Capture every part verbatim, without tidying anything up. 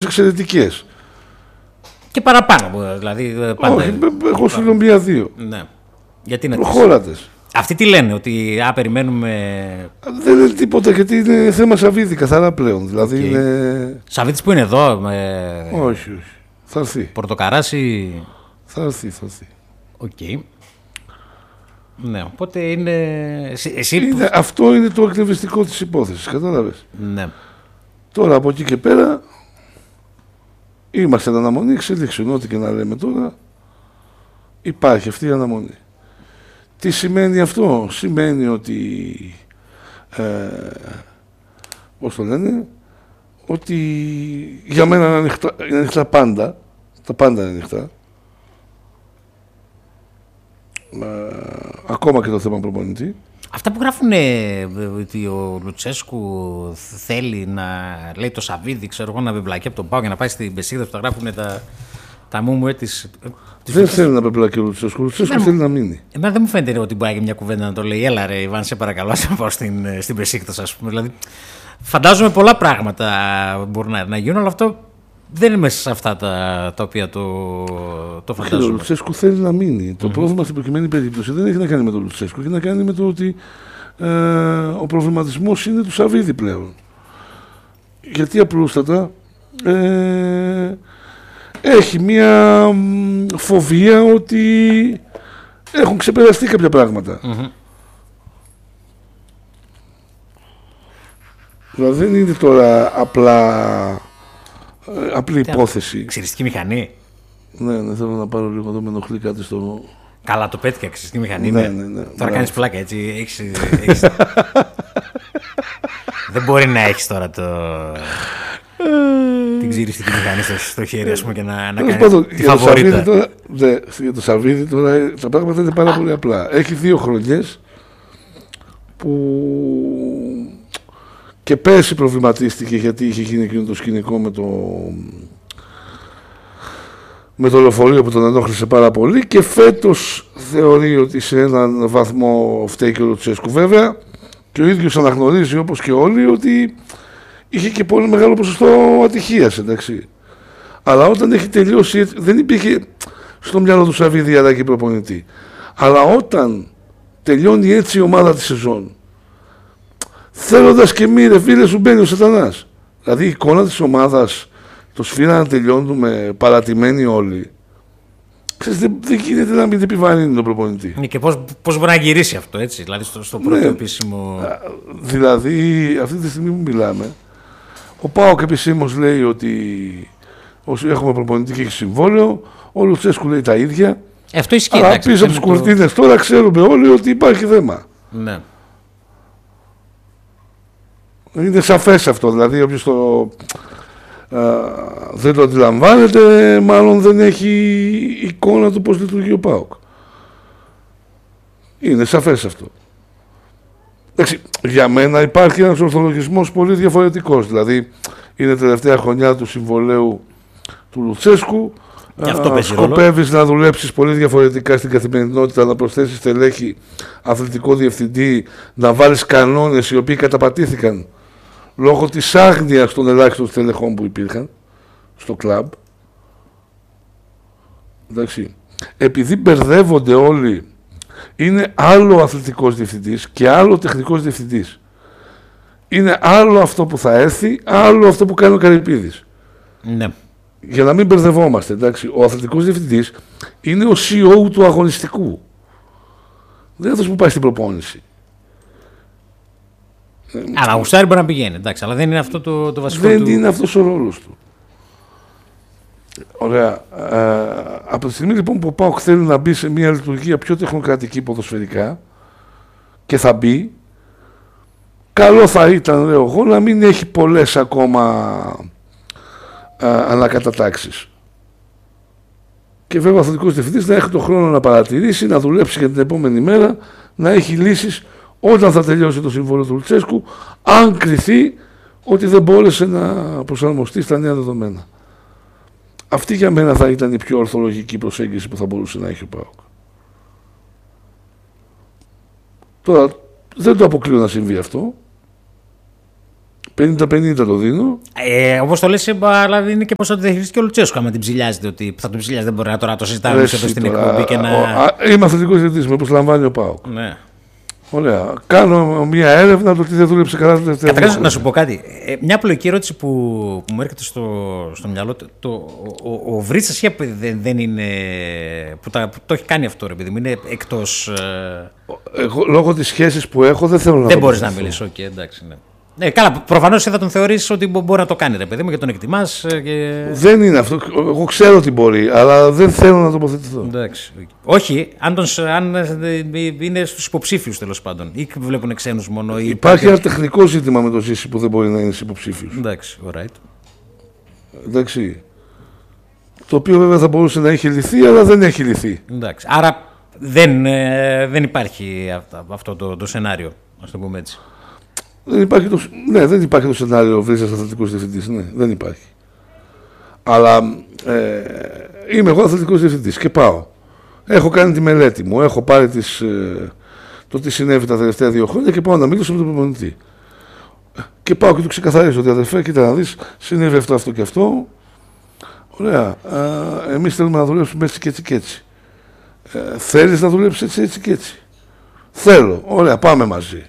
εξαιρετικές. Και παραπάνω, δηλαδή. Πάντα... Όχι, έχω στείλω μία δύο. Ναι. Γιατί να προχώραντες. Αυτοί τι λένε, ότι α, περιμένουμε. Δεν είναι τίποτα, γιατί είναι θέμα Σαββίδη καθαρά πλέον. Δηλαδή okay. είναι... Σαββίδης που είναι εδώ. Με... Όχι, όχι. Θα έρθει. Πορτοκαράς ή. Θα έρθει, θα έρθει. Οκ. Okay. Ναι, οπότε είναι. Εσύ... είναι. Αυτό είναι το εκνευριστικό της υπόθεσης, κατάλαβες. Ναι. Τώρα από εκεί και πέρα είμαστε εν αναμονή, εξελίξεων, ό,τι και να λέμε τώρα. Υπάρχει αυτή η αναμονή. Τι σημαίνει αυτό? Σημαίνει ότι ε, πώς το λένε, ότι για μένα είναι ανοιχτά, είναι ανοιχτά πάντα, τα πάντα είναι ανοιχτά, ε, ακόμα και το θέμα προπονητή. Αυτά που γράφουν ότι ο Λουτσέσκου θέλει να λέει το Σαββίδι, ξέρω εγώ, να βεμπλακεί από τον Πάο και να πάει στην Μπεσίκτας που τα γράφουν τα, τα μούμουε της. Δεν θέλει να πεπλακεί ο Λουτσέσκου. Ο Λουτσέσκου θέλει να μείνει. Εμένα δεν μου φαίνεται ότι μπορεί μια κουβέντα να το λέει. Έλα ρε Ιβάν, σε παρακαλώ, να πάω στην, στην Μπεσίκτας, ας πούμε. Δηλαδή, φαντάζομαι πολλά πράγματα μπορούν να, να γίνουν, αλλά αυτό δεν είναι μέσα σε αυτά τα, τα οποία το, το φαντάζομαι. Ο Λουτσέσκου θέλει να μείνει. Mm-hmm. Το πρόβλημα στην προκειμένη περίπτωση δεν έχει να κάνει με τον Λουτσέσκου, έχει να κάνει με το ότι ε, ο προβληματισμός είναι του Σαββίδη πλέον. Γιατί απλούστατα. Ε, έχει μία φοβία ότι έχουν ξεπεραστεί κάποια πράγματα. Mm-hmm. Δηλαδή δεν είναι τώρα απλά ε, απλή υπόθεση. Ξυριστική μηχανή. Ναι, ναι, θέλω να πάρω λίγο εδώ, με ενοχλεί κάτι στο... Καλά, το πέτυχα, ξυριστική μηχανή. Ναι, ναι, ναι. Τώρα ναι. κάνεις πλάκα, έτσι. Έχεις, έχεις... δεν μπορεί να έχεις τώρα το... την ξυριστική μηχανή στο, στο χέρι, ας πούμε, και να, να κάνει πάντων, τη φαβορίτα. Τώρα, δε, για το Σαββίδι τώρα τα πράγματα είναι πάρα πολύ απλά. Έχει δύο χρονιές που και πέρσι προβληματίστηκε γιατί είχε γίνει εκείνο το σκηνικό με το με το λεωφορείο που τον ενόχλησε πάρα πολύ, και φέτος θεωρεί ότι σε έναν βαθμό φταίει και ο Λουτσέσκου, βέβαια, και ο ίδιος αναγνωρίζει, όπως και όλοι, ότι είχε και πολύ μεγάλο ποσοστό ατυχίας, εντάξει. Αλλά όταν έχει τελειώσει, δεν υπήρχε στο μυαλό του Σαββίδη αλλαγή προπονητή. Αλλά όταν τελειώνει έτσι η ομάδα της σεζόν, θέλοντας και μη, ρε φίλε, σου μπαίνει ο σατανάς. Δηλαδή η εικόνα της ομάδας, το σφύρα να τελειώνουμε παρατημένοι όλοι, ξέρεις, δεν, δεν γίνεται να μην επιβαρύνει τον προπονητή. Ναι, και πώς, πώς μπορεί να γυρίσει αυτό, έτσι, δηλαδή στο, στο πρώτο ναι, επίσημο... Δηλαδή αυτή τη στιγμή που μιλάμε, ο ΠΑΟΚ επισήμως λέει ότι όσοι έχουμε προπονητή και έχει συμβόλαιο, ο Λουτσέσκου λέει τα ίδια. Ε, αυτό ισχύει. Αλλά πίσω από τις κουρτίνες το... τώρα ξέρουμε όλοι ότι υπάρχει θέμα. Ναι. Είναι σαφές αυτό, δηλαδή όποιος το, α, δεν το αντιλαμβάνεται, μάλλον δεν έχει εικόνα του πώς λειτουργεί ο ΠΑΟΚ. Είναι σαφές αυτό. Εντάξει, για μένα υπάρχει ένας ορθολογισμός πολύ διαφορετικός. Δηλαδή είναι τελευταία χρονιά του συμβολέου του Λουτσέσκου. Α, σκοπεύεις να δουλέψεις πολύ διαφορετικά στην καθημερινότητα, να προσθέσεις τελέχη, αθλητικό διευθυντή, να βάλεις κανόνες οι οποίοι καταπατήθηκαν λόγω της άγνοιας των ελάχιστων τελεχών που υπήρχαν στο κλαμπ. Εντάξει. Επειδή μπερδεύονται όλοι, είναι άλλο αθλητικός διευθυντής και άλλο τεχνικός διευθυντής. Είναι άλλο αυτό που θα έρθει, άλλο αυτό που κάνει ο Καρυπίδης. Ναι. Για να μην μπερδευόμαστε, εντάξει, ο αθλητικός διευθυντής είναι ο σι ι ο του αγωνιστικού. Δεν είναι αυτός που πάει στην προπόνηση. Αλλά ο γουστάρι μπορεί να πηγαίνει, εντάξει, αλλά δεν είναι αυτό το, το βασικό δεν του... Δεν είναι αυτός ο ρόλος του. Ωραία. Ε, από τη στιγμή λοιπόν που ο ΠΑΟΚ θέλει να μπει σε μια λειτουργία πιο τεχνοκρατική ποδοσφαιρικά και θα μπει, καλό θα ήταν, λέω εγώ, να μην έχει πολλές ακόμα α, ανακατατάξεις. Και βέβαια ο αθλητικός διευθυντής να έχει τον χρόνο να παρατηρήσει, να δουλέψει για την επόμενη μέρα, να έχει λύσεις όταν θα τελειώσει το συμβόλαιο του Λουτσέσκου, αν κριθεί ότι δεν μπόρεσε να προσαρμοστεί στα νέα δεδομένα. Αυτή για μένα θα ήταν η πιο ορθολογική προσέγγιση που θα μπορούσε να έχει ο ΠΑΟΚ. Τώρα δεν το αποκλείω να συμβεί αυτό. πενήντα πενήντα το δίνω. Ε, όπως το λες, αλλά είναι και πώς θα το διαχειριστεί και ο Λουτσέσκου. Άμα την ψηλιάζεται, ότι θα τον ψηλιάζει, δεν μπορεί να τώρα το συζητάμε εδώ στην εκπομπή και να. Είμαι αθλητικός διευθυντής, με προσλαμβάνει ο ΠΑΟΚ. Ναι. Ωραία. Κάνω μια έρευνα το τι δεν δούλεψε καλά το τελευταίο. Καταρχάς, να σου πω κάτι. Ε, μια απλοϊκή ερώτηση που, που μου έρχεται στο, στο μυαλό. Το, ο ο, ο Βρύτσας δεν, δεν είναι. Που, τα, που το έχει κάνει αυτό, ρε παιδί μου. Είναι εκτός. Ε... Εγώ, λόγω της σχέσης που έχω, δεν θέλω να. Δεν μπορείς να μιλήσεις. Okay, εντάξει, ναι. Ναι, καλά, προφανώς θα τον θεωρήσεις ότι μπορεί να το κάνει, ρε παιδί μου, και τον εκτιμάς. Και... Δεν είναι αυτό. Εγώ ξέρω ότι μπορεί, αλλά δεν θέλω να τοποθετηθώ. Εντάξει. Όχι, αν, τον, αν είναι στους υποψήφιους τέλος πάντων, ή βλέπουν ξένους μόνο. Ή υπάρχει ένα τεχνικό ζήτημα με το Ζήση που δεν μπορεί να είναι στους υποψήφιους. Εντάξει, alright. Εντάξει. Το οποίο βέβαια θα μπορούσε να έχει λυθεί, αλλά δεν έχει λυθεί. Εντάξει. Άρα δεν, ε, δεν υπάρχει αυτό το, το σενάριο, ας το πούμε έτσι. Δεν υπάρχει το, ναι, δεν υπάρχει το σενάριο Βρύτσας αθλητικός διευθυντής. Ναι, δεν υπάρχει. Αλλά ε, είμαι εγώ αθλητικός διευθυντής και πάω. Έχω κάνει τη μελέτη μου. Έχω πάρει τις, ε, το τι συνέβη τα τελευταία δύο χρόνια και πάω να μιλήσω με τον προπονητή. Και πάω και του ξεκαθαρίζω ότι αδερφέ, κοίτα να δεις, συνέβη αυτό, αυτό και αυτό. Ωραία. Ε, εμείς θέλουμε να δουλέψουμε έτσι και έτσι και έτσι. Ε, θέλεις να δουλέψεις έτσι, έτσι και έτσι. Θέλω. Ωραία, πάμε μαζί.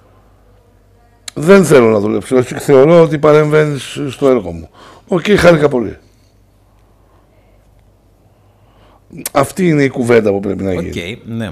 Δεν θέλω να δουλέψω. Έτσι, θεωρώ ότι παρεμβαίνεις στο έργο μου. Οκ, okay, χάρηκα πολύ. Αυτή είναι η κουβέντα που πρέπει να γίνει. Okay, ναι.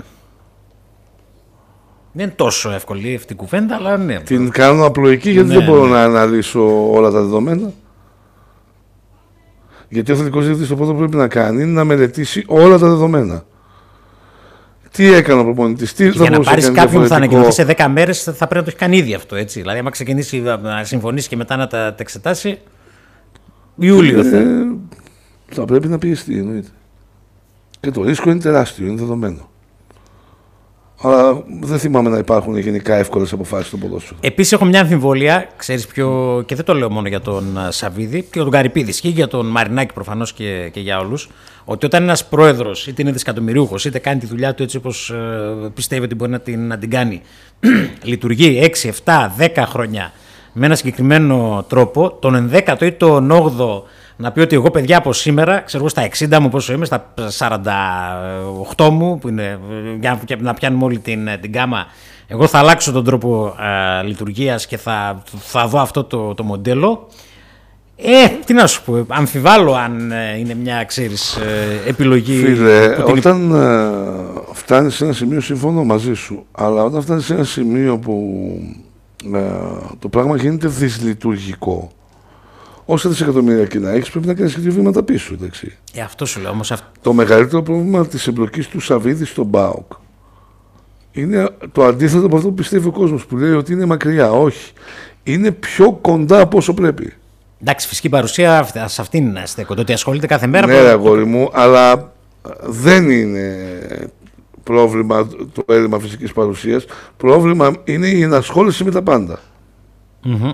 Δεν είναι τόσο εύκολη αυτή η κουβέντα, αλλά ναι. Την κάνω απλοϊκή γιατί ναι, δεν μπορώ ναι. να αναλύσω όλα τα δεδομένα. Γιατί ο αθλητικός διευθυντής το πρώτο που πρέπει να κάνει είναι να μελετήσει όλα τα δεδομένα. Τι έκανε ο προπονητής, τι για να πάρει κάποιον που θα ανακοινωθεί σε δέκα μέρες, θα πρέπει να το έχει κάνει ήδη αυτό. Έτσι. Δηλαδή, άμα ξεκινήσει να συμφωνήσει και μετά να τα, τα εξετάσει, Ιούλιο θα. Ε, θα πρέπει να πιεστεί, εννοείται. Και το ρίσκο είναι τεράστιο, είναι δεδομένο. Αλλά δεν θυμάμαι να υπάρχουν γενικά εύκολες αποφάσεις στο ποδόσφαιρο. Επίσης, έχω μια αμφιβολία, ξέρεις ποιο, και δεν το λέω μόνο για τον Σαββίδη και τον Καρυπίδη, και για τον Μαρινάκη προφανώς και, και για όλους, ότι όταν ένας πρόεδρος, είτε είναι δισεκατομμυρίουχος, είτε κάνει τη δουλειά του έτσι όπως ε, πιστεύει ότι μπορεί να την, να την κάνει, λειτουργεί έξι, επτά, δέκα χρόνια με ένα συγκεκριμένο τρόπο, τον ενδέκατο ή τον όγδοο να πει ότι εγώ, παιδιά, από σήμερα, ξέρω εγώ στα εξήντα μου πόσο είμαι, στα σαράντα οκτώ μου, που είναι, για να πιάνουμε όλη την, την γκάμα, εγώ θα αλλάξω τον τρόπο α, λειτουργίας και θα, θα δω αυτό το, το μοντέλο. Ε, τι να σου πω, αμφιβάλλω αν είναι μια, ξέρεις, επιλογή. Φίλε, όταν την... ε, φτάνεις σε ένα σημείο, συμφωνώ μαζί σου, αλλά όταν φτάνεις σε ένα σημείο που ε, το πράγμα γίνεται δυσλειτουργικό, όσα δισεκατομμύρια και να έχεις, πρέπει να κάνεις και δύο βήματα πίσω. Εντάξει. Ε, αυτό σου λέω όμως. Αυτό... Το μεγαλύτερο πρόβλημα της εμπλοκής του Σαββίδη στον ΠΑΟΚ είναι το αντίθετο από αυτό που πιστεύει ο κόσμος, που λέει ότι είναι μακριά. Όχι. Είναι πιο κοντά από όσο πρέπει. Εντάξει, φυσική παρουσία σε αυτήν στέκονται. Ότι ασχολείται κάθε μέρα. Ναι, αγόρι μου, αλλά δεν είναι πρόβλημα το έλλειμμα φυσικής παρουσίας. Πρόβλημα είναι η ενασχόληση με τα πάντα. Mm-hmm.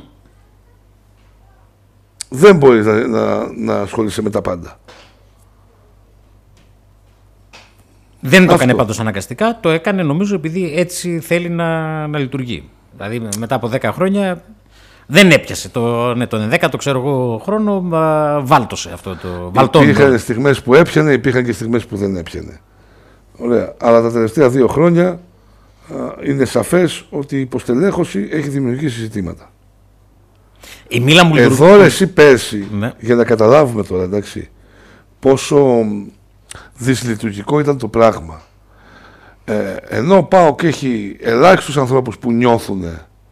Δεν μπορείς να, να, να ασχολείσαι με τα πάντα. Δεν το αυτό. έκανε πάντως αναγκαστικά, το έκανε νομίζω επειδή έτσι θέλει να, να λειτουργεί. Δηλαδή μετά από δέκα χρόνια δεν έπιασε το, ναι, τον ενδέκατο ξέρω εγώ χρόνο, βάλτωσε αυτό το βαλτόντο. Υπήρχαν στιγμές που έπιανε, υπήρχαν και στιγμές που δεν έπιανε. Ωραία. Αλλά τα τελευταία δύο χρόνια α, είναι σαφές ότι η υποστελέχωση έχει δημιουργήσει ζητήματα. Η Μίλα μου Εδώ λειτουργεί... εσύ πέρσι, ναι. για να καταλάβουμε τώρα, εντάξει, πόσο δυσλειτουργικό ήταν το πράγμα. Ε, ενώ πάω και έχει ελάχιστους ανθρώπους που νιώθουν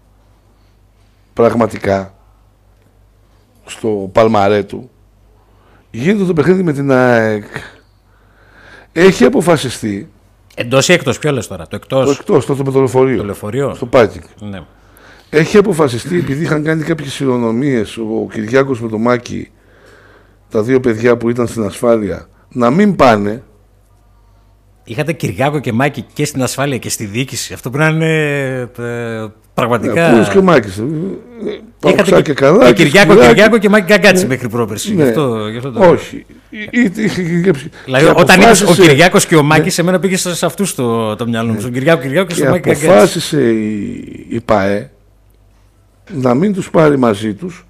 πραγματικά στο παλμαρέ του, γίνεται το παιχνίδι με την ΑΕΚ. Έχει αποφασιστεί. Εντός ή εκτός, ποιο λες τώρα, το εκτός. Το εκτός, το, το με το λεωφορείο. Το λεωφορείο. Στο πάρκινγκ. Ναι. Έχει αποφασιστεί, επειδή είχαν κάνει κάποιες χειρονομίες ο Κυριάκος με το Μάκη, τα δύο παιδιά που ήταν στην ασφάλεια, να μην πάνε. Είχατε Κυριάκο και Μάκη και στην ασφάλεια και στη διοίκηση. Αυτό πρέπει να είναι ε, πραγματικά. Ναι, και ο Μάκης. Είχατε και, καλά, και, και Κυριάκο, Κυριάκο και Μάκη Γκαγκάτση, ναι, μέχρι πρόπερση. Ναι. Γι αυτό, γι αυτό το... Όχι. Δηλαδή, όταν αποφάσισε... είπε ο Κυριάκος και ο Μάκης, ναι, σε μένα πήγε σε αυτούς το, το μυαλό μου. Στον Κυριάκο, Κυριάκο και στον Μάκη Γκαγκάτση. Αποφάσισε η, η ΠΑΕ να μην τους πάρει μαζί τους,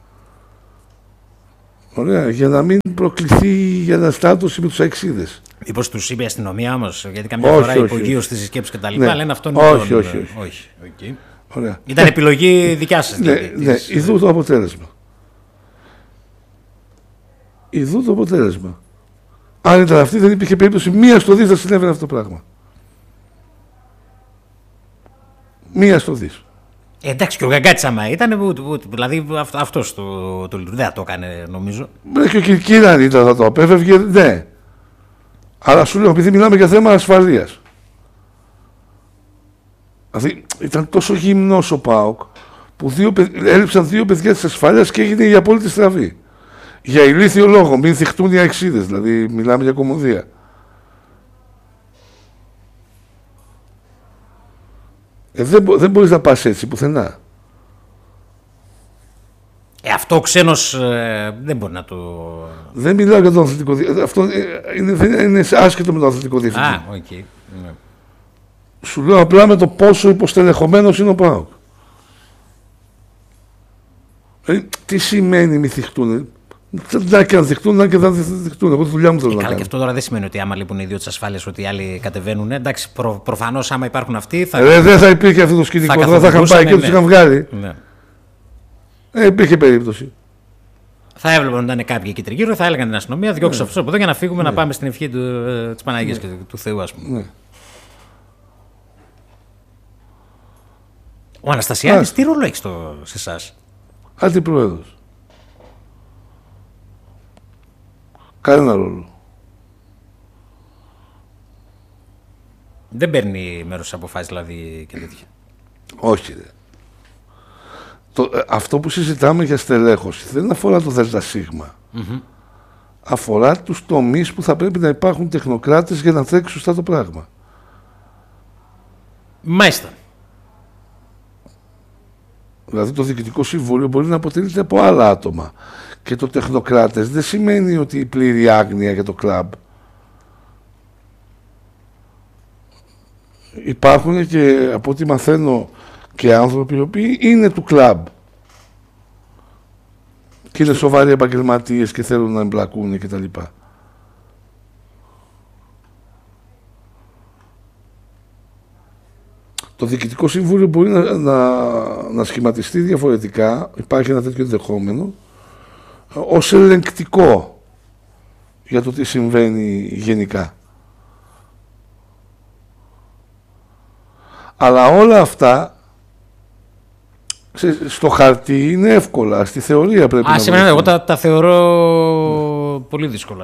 ωραία, για να μην προκληθεί για αναστάτωση με τους αεξίδες. Μήπως τους είπε η αστυνομία όμως, γιατί καμιά όχι, φορά υπογείως στις συσκέψεις και τα λοιπά, ναι. Λένε αυτό είναι όχι, όχι, όχι, όχι. όχι. Okay. Ήταν επιλογή δικιά σας. Ναι, δηλαδή, ναι, της... ειδού το αποτέλεσμα. Ειδού το αποτέλεσμα. Αν ήταν αυτή, δεν υπήρχε περίπτωση μία στο δις να συνέβαινε αυτό το πράγμα. Μία στο δις. Ε, εντάξει, και ο Γκαγκάτης άμα ήταν, δηλαδή αυτός το, το, το, δεν το έκανε νομίζω. Ναι, και ο Κυρκύραν ήταν, θα το απέφευγε, ναι. Αλλά σου λέω, επειδή μιλάμε για θέμα ασφαλείας. Δηλαδή ήταν τόσο γυμνός ο ΠΑΟΚ που δύο, έλειψαν δύο παιδιά της ασφάλειας και έγινε η απόλυτη στραβή. Για ηλίθιο λόγο, μην θυχτούν οι αεξίδες, δηλαδή μιλάμε για κομμωδία. Ε, δεν, δεν μπορείς να πας έτσι πουθενά. Ε, αυτό ο ξένος ε, δεν μπορεί να το... Δεν μιλάω για τον αθλητικό διευθυντή. Αυτό είναι, είναι, είναι άσχετο με τον αθλητικό διευθυντή. Α, οκ. Okay. Ναι. Σου λέω απλά με το πόσο υποστελεχωμένος είναι ο ΠΑΟΚ. Ε, τι σημαίνει μη θυχτούν. Να και αν θυχτούν, να και δεν θυχτούν. Εγώ τη δουλειά μου θέλω ε, να κάνω. Και αυτό τώρα δεν σημαίνει ότι άμα λείπουν οι δύο της ασφάλειας ότι οι άλλοι κατεβαίνουν. Εντάξει, προ, προφανώς άμα υπάρχουν αυτοί. Θα... Ε, δεν θα υπήρχε αυτό το σκηνικό. Θα, θα είχαν πάει και τους είχαν βγάλει. Ναι. Ε, υπήρχε περίπτωση. Θα έβλεπαν να είναι κάποιοι εκεί τριγύρω, θα έλεγαν την αστυνομία, διώξτε ναι. αυτούς από εδώ για να φύγουμε ναι. να πάμε στην ευχή του, ε, της Παναγίας ναι. και του, του Θεού, ας πούμε. Ναι. Ο Αναστασιάδης Α. τι ρόλο έχει στο, σε εσάς? Αντιπρόεδρος. Κανένα ρόλο. Δεν παίρνει μέρος σε αποφάσεις δηλαδή και τέτοια. Όχι. Δε. Το, αυτό που συζητάμε για στελέχωση δεν αφορά το ΔΣ. Mm-hmm. Αφορά τους τομείς που θα πρέπει να υπάρχουν τεχνοκράτες για να τρέξει σωστά το πράγμα. Μάλιστα. Δηλαδή το Διοικητικό Συμβούλιο μπορεί να αποτελείται από άλλα άτομα. Και το τεχνοκράτες δεν σημαίνει ότι η πλήρη άγνοια για το κλαμπ. Υπάρχουν και από ό,τι μαθαίνω και άνθρωποι οι οποίοι είναι του κλαμπ. Και είναι σοβαροί επαγγελματίες και θέλουν να εμπλακούν και τα λοιπά. Το Διοικητικό Συμβούλιο μπορεί να, να, να σχηματιστεί διαφορετικά, υπάρχει ένα τέτοιο ενδεχόμενο, ως ελεγκτικό για το τι συμβαίνει γενικά. Αλλά όλα αυτά στο χαρτί είναι εύκολα, στη θεωρία πρέπει Α, να σημαίνει, εγώ τα, τα θεωρώ ναι. πολύ δύσκολα.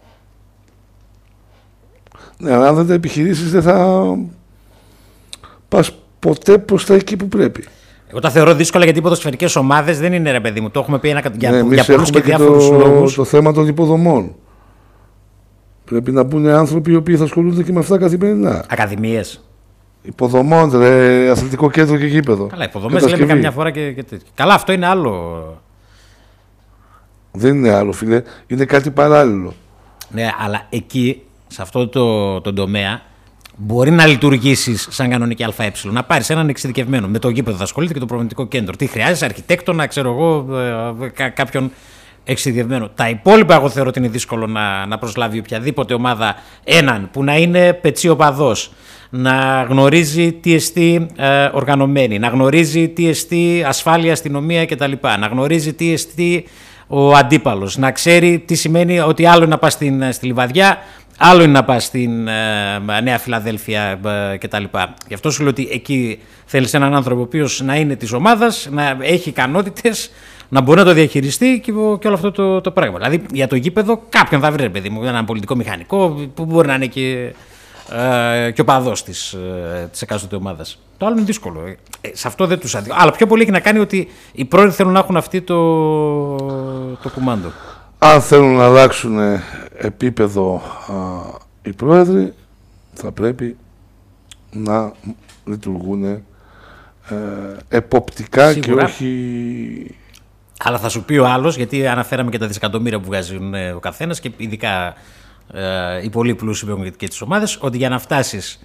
Ναι, αλλά αν δεν τα επιχειρήσεις δεν θα πας ποτέ προς τα εκεί που πρέπει. Εγώ τα θεωρώ δύσκολα γιατί οι ποδοσφαιρικές ομάδες δεν είναι ρε παιδί μου. Το έχουμε πει ένα, για, ναι, για πολλούς και διάφορους το, λόγους. Το θέμα των υποδομών. Πρέπει να μπουν άνθρωποι οι οποίοι θα ασχολούνται και με αυτά καθημερινά. Ακαδημίες. Υποδομών, ρε, αθλητικό κέντρο και γήπεδο. Καλά, υποδομές λέμε καμιά φορά και, και τέτοιο. Καλά, αυτό είναι άλλο. Δεν είναι άλλο, φίλε. Είναι κάτι παράλληλο. Ναι, αλλά εκεί, σε αυτό το, το τομέα, μπορεί να λειτουργήσει σαν κανονική ΑΕ. Να πάρει έναν εξειδικευμένο. Με το γήπεδο θα ασχολείται και το προπονητικό κέντρο. Τι χρειάζεσαι, αρχιτέκτονα, ξέρω εγώ, ε, κάποιον εξειδικευμένο. Τα υπόλοιπα, εγώ θεωρώ ότι είναι δύσκολο να, να προσλάβει οποιαδήποτε ομάδα έναν που να είναι πετσιοπαδός, να γνωρίζει τι εστί ε, οργανωμένη, να γνωρίζει τι εστί ασφάλεια, αστυνομία κτλ. Να γνωρίζει τι εστί ο αντίπαλος, να ξέρει τι σημαίνει ότι άλλο είναι να πας στην, στη Λιβαδιά, άλλο είναι να πας στην ε, Νέα Φιλαδέλφια ε, κτλ. Γι' αυτό σου λέω ότι εκεί θέλεις έναν άνθρωπο ο οποίος να είναι της ομάδας, να έχει ικανότητες, να μπορεί να το διαχειριστεί και, και όλο αυτό το, το πράγμα. Δηλαδή για το γήπεδο κάποιον θα βρει, παιδί μου, έναν πολιτικό μηχανικό που μπορεί να είναι και, ε, και ο παδός της, ε, της εκάστοτε ομάδας. Το άλλο είναι δύσκολο. Ε, σε αυτό δεν τους αδειώ. Αλλά πιο πολύ έχει να κάνει ότι οι πρόεδροι θέλουν να έχουν αυτή το, το κουμάντο. Αν θέλουν να αλλάξουν επίπεδο α, οι πρόεδροι, θα πρέπει να λειτουργούν ε, εποπτικά σίγουρα. Και όχι... Αλλά θα σου πει ο άλλος, γιατί αναφέραμε και τα δισεκατομμύρια που βγάζουν ο καθένας και ειδικά ε, οι πολύ πλούσιοι και τις ομάδες, ότι για να φτάσεις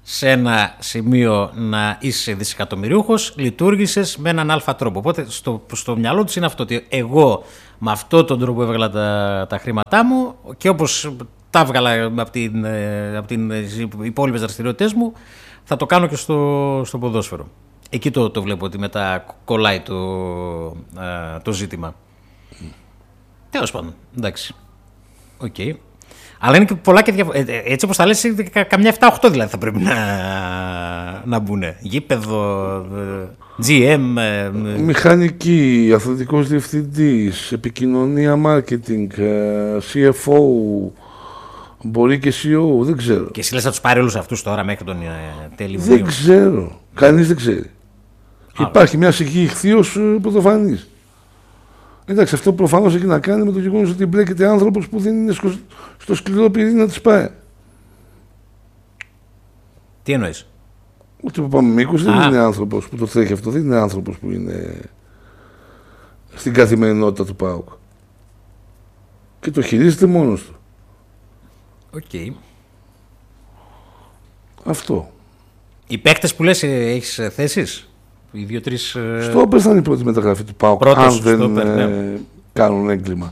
σε ένα σημείο να είσαι δισεκατομμυρίουχος, λειτουργήσες με έναν αλφα τρόπο. Οπότε στο, στο μυαλό τους είναι αυτό, ότι εγώ με αυτόν τον τρόπο έβγαλα τα, τα χρήματά μου και όπως τα έβγαλα από την, από την υπόλοιπες δραστηριότητες μου, θα το κάνω και στο, στο ποδόσφαιρο. Εκεί το, το βλέπω ότι μετά κολλάει το, α, το ζήτημα. Mm. Τέλος πάντων, εντάξει. Οκ. Okay. Αλλά είναι και πολλά και διαφορετικά. Έτσι όπως τα λες, καμιά επτά οκτώ δηλαδή θα πρέπει να, να μπουν. Γήπεδο, τζι εμ. Μηχανική, αθλητικός διευθυντής, επικοινωνία, marketing, σι εφ ο, μπορεί και σι ι ο, δεν ξέρω. Και εσύ λες να τους πάρει όλους αυτούς τώρα μέχρι τον τέλειο. Δεν ξέρω. Κανείς δεν ξέρει. Α, υπάρχει μια ψυχή ηχθείως πρωτοφανής. Εντάξει, αυτό προφανώς έχει να κάνει με το γεγονός ότι μπλέκεται άνθρωπος που δεν είναι στο, στο σκληρό πυρήνα της ΠΑΕ. Τι εννοείς? Ότι ο Παπαμαμίκος δεν είναι άνθρωπος που το τρέχει αυτό, δεν είναι άνθρωπος που είναι στην καθημερινότητα του ΠΑΟΚ. Και το χειρίζεται μόνος του. Οκ. Okay. Αυτό. Οι παίκτες που λες, έχεις θέσεις? Οι δύο-τρεις. Στόπερ θα είναι η πρώτη μεταγραφή του ΠΑΟΚ, πρώτος, αν δεν στόπερ, ναι. ε, κάνουν έγκλημα.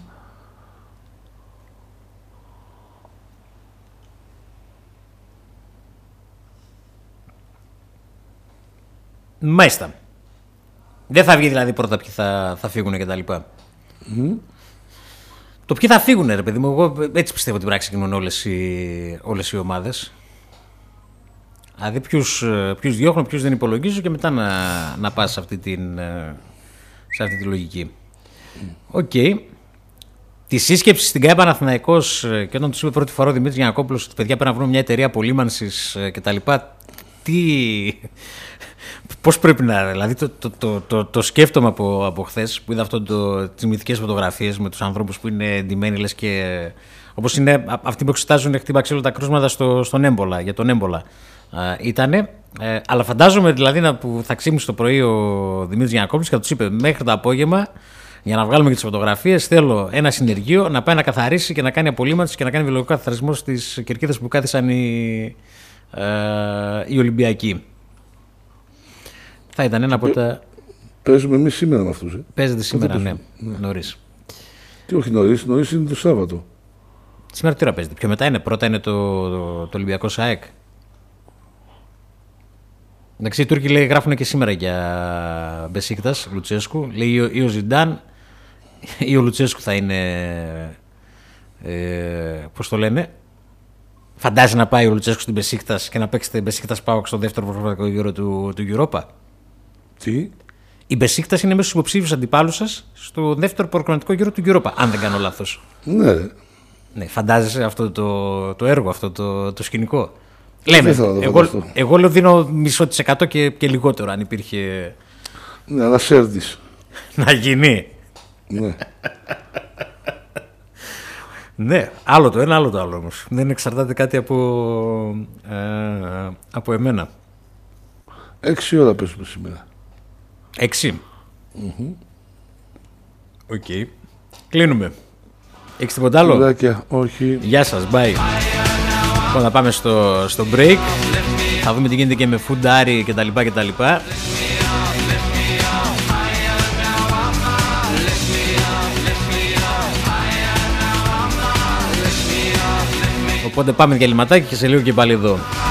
Μάλιστα. Δεν θα βγει δηλαδή πρώτα ποιοι θα, θα φύγουν και τα λοιπά. Mm. Το ποιοι θα φύγουν, ρε παιδί μου, εγώ έτσι πιστεύω ότι πρέπει να ξεκινούν όλες οι, όλες οι ομάδες. Δηλαδή ποιους, ποιους διώχνω, ποιους δεν υπολογίζω και μετά να, να πας σε αυτή, την, σε αυτή τη λογική. Οκ. Okay. Τη σύσκεψη στην ΚΑΕ Παναθηναϊκός και όταν τους είπε πρώτη φορά ο Δημήτρης Γιαννακόπουλος ότι παιδιά πρέπει να βρούμε μια εταιρεία απολύμανσης κτλ. Τι... Πώς πρέπει να... Δηλαδή το, το, το, το, το σκέφτομαι από, από χθες που είδα αυτό το, τις μυθικές φωτογραφίες με τους ανθρώπους που είναι εντυμένοι λες και... Όπως είναι αυτοί που εξετάζουν χτύπα ξύλο τα κρούσματα στο, στον έμπολα, για τον έμπολα. Uh, ήτανε, ε, αλλά φαντάζομαι δηλαδή να, που θα ξύπνησε το πρωί ο Δημήτρης Γιαννακόπουλος και θα τους είπε μέχρι το απόγευμα για να βγάλουμε και τις φωτογραφίες θέλω ένα συνεργείο να πάει να καθαρίσει και να κάνει απολύμανση και να κάνει βιολογικό καθαρισμό στις κερκίδες που κάθισαν οι, ε, οι Ολυμπιακοί. Θα ήταν ένα από τα... Παίζουμε εμείς σήμερα με αυτούς. Ε. Παίζετε σήμερα, ναι, ναι, νωρίς. Τι όχι νωρίς, νωρίς είναι το Σάββατο. Σήμερα τι ώρα παίζετε, πιο μετά είναι, πρώτα είναι το, το, το Ολυμπιακό ΣΑΕΚ. Εντάξει, οι Τούρκοι λέει, γράφουν και σήμερα για Μπεσίκτας, Λουτσέσκου. Λέει ή ο Ζιντάν ή ο Λουτσέσκου θα είναι. Ε, πώς το λένε. Φαντάζει να πάει ο Λουτσέσκου στην Μπεσίκτας και να παίξει την Μπεσίκτας ΠΑΟΚ στο δεύτερο προγραμματικό γύρο του, του Europa. Τι. Η Μπεσίκτας είναι μέσα στους υποψήφιους αντιπάλους σας στο δεύτερο προγραμματικό γύρο του Europa, αν δεν κάνω λάθος. Ναι. Ναι, φαντάζεσαι αυτό το, το έργο, αυτό το, το σκηνικό. Λέμε, εγώ, εγώ λέω δίνω μισό της εκατό και, και λιγότερο αν υπήρχε. Ναι, αλλά σέρδεις. Να γίνει. Ναι. Ναι, άλλο το ένα, άλλο το άλλο όμως. Δεν εξαρτάται κάτι από, ε, από εμένα. Έξι ώρα πέσουμε σήμερα. Έξι. Οκ. Mm-hmm. Okay. Κλείνουμε. Έχεις τίποτα άλλο? Λάκια, όχι. Γεια σας, bye. Λοιπόν, θα πάμε στο, στο break. Θα δούμε τι γίνεται και με φουντάρι και τα λοιπά και τα λοιπά. Οπότε πάμε διαλυματάκι και σε λίγο και πάλι εδώ.